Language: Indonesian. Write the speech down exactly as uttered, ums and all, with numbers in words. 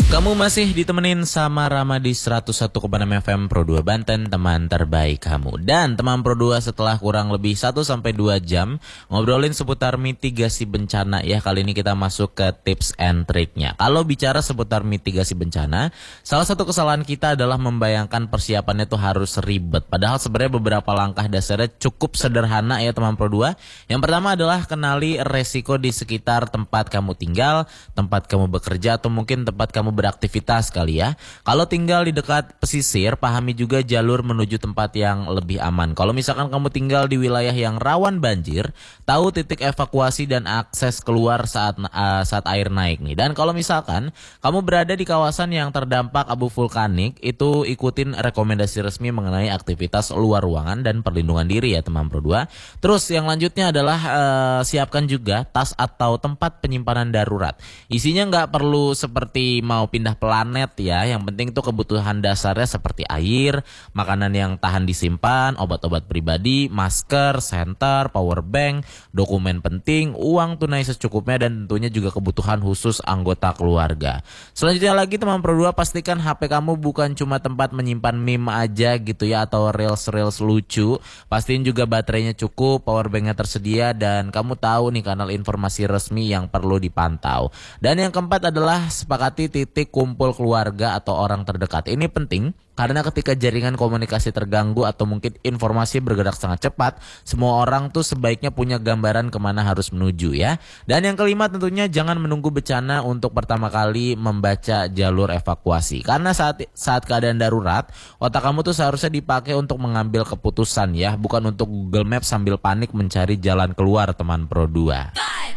Kamu masih ditemenin sama Rama di seratus satu koma enam F M Pro dua Banten, teman terbaik kamu. Dan teman Pro dua setelah kurang lebih satu sampai dua jam ngobrolin seputar mitigasi bencana ya. Kali ini kita masuk ke tips and triknya. Kalau bicara seputar mitigasi bencana, salah satu kesalahan kita adalah membayangkan persiapannya itu harus ribet. Padahal sebenarnya beberapa langkah dasarnya cukup sederhana ya teman Pro dua. Yang pertama adalah kenali resiko di sekitar tempat kamu tinggal, tempat kamu bekerja, atau mungkin tempat kamu beraktivitas kali ya. Kalau tinggal di dekat pesisir, pahami juga jalur menuju tempat yang lebih aman. Kalau misalkan kamu tinggal di wilayah yang rawan banjir, tahu titik evakuasi dan akses keluar saat uh, saat air naik nih. Dan kalau misalkan kamu berada di kawasan yang terdampak abu vulkanik, itu ikutin rekomendasi resmi mengenai aktivitas luar ruangan dan perlindungan diri ya teman Pro dua. Terus yang lanjutnya adalah uh, siapkan juga tas atau tempat penyimpanan darurat. Isinya nggak perlu seperti mau pindah planet ya, yang penting tuh kebutuhan dasarnya seperti air, makanan yang tahan disimpan, obat-obat pribadi, masker, senter, power bank, dokumen penting, uang tunai secukupnya, dan tentunya juga kebutuhan khusus anggota keluarga. Selanjutnya lagi teman Pro dua, pastikan H P kamu bukan cuma tempat menyimpan meme aja gitu ya, atau reels-reels lucu. Pastiin juga baterainya cukup, power banknya tersedia, dan kamu tahu nih kanal informasi resmi yang perlu dipantau. Dan yang keempat adalah sepakati titik kumpul keluarga atau orang terdekat. Ini penting karena ketika jaringan komunikasi terganggu atau mungkin informasi bergerak sangat cepat, semua orang tuh sebaiknya punya gambaran kemana harus menuju ya. Dan yang kelima tentunya jangan menunggu bencana untuk pertama kali membaca jalur evakuasi. Karena saat saat keadaan darurat, otak kamu tuh seharusnya dipakai untuk mengambil keputusan ya, bukan untuk Google Maps sambil panik mencari jalan keluar teman Pro dua.